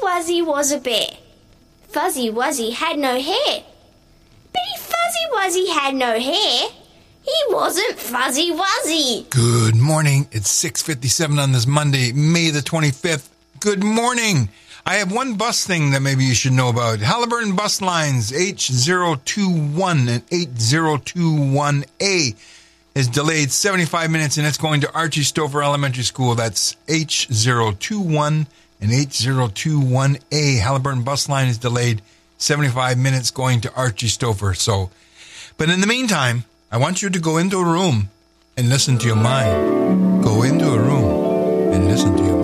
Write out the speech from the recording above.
Wuzzy was a bear. Fuzzy Wuzzy had no hair. But if Fuzzy Wuzzy had no hair, he wasn't Fuzzy Wuzzy. Good morning. It's 6:57 on this Monday, May the 25th. Good morning. I have one bus thing that maybe you should know about. Halliburton Bus Lines H021 and 8021A is delayed 75 minutes, and it's going to Archie Stouffer Elementary School. That's H021 and 8021A. Halliburton Bus Line is delayed 75 minutes going to Archie Stouffer. But in the meantime, I want you to go into a room and listen to your mind. Go into a room and listen to your mind.